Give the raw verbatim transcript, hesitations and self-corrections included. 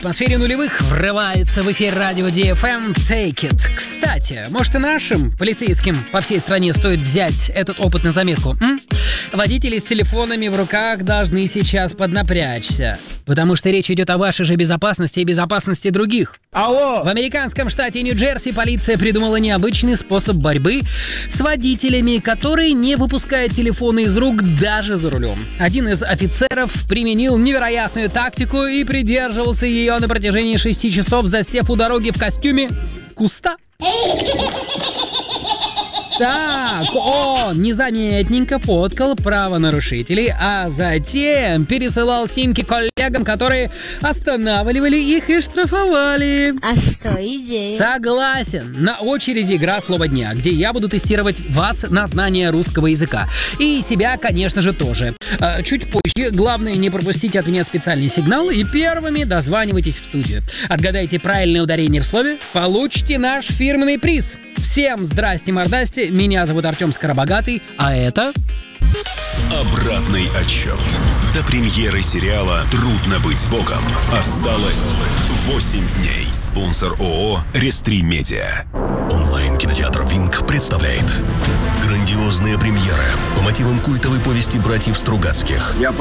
В атмосфере нулевых врывается в эфир радио ди эф эм Take It. Кстати, может и нашим полицейским по всей стране стоит взять этот опыт на заметку, м? Водители с телефонами в руках должны сейчас поднапрячься, потому что речь идет о вашей же безопасности и безопасности других. Алло! В американском штате Нью-Джерси полиция придумала необычный способ борьбы с водителями, которые не выпускают телефоны из рук даже за рулем. Один из офицеров применил невероятную тактику и придерживался ее на протяжении шести часов, засев у дороги в костюме куста. Так, он незаметненько фоткал правонарушителей, а затем пересылал снимки коллегам, которые останавливали их и штрафовали. А что, идея? Согласен. На очереди игра «Слово дня», где я буду тестировать вас на знание русского языка. И себя, конечно же, тоже. А, чуть позже. Главное, не пропустите от меня специальный сигнал и первыми дозванивайтесь в студию. Отгадайте правильное ударение в слове, получите наш фирменный приз. Всем здрасте-мордасте. Меня зовут Артем Скоробогатый, а это... Обратный отсчет. До премьеры сериала «Трудно быть богом» осталось восемь дней. Спонсор ООО «Рестрим Медиа». Онлайн-кинотеатр «Винк» представляет грандиозные премьеры по мотивам культовой повести братьев Стругацких. Я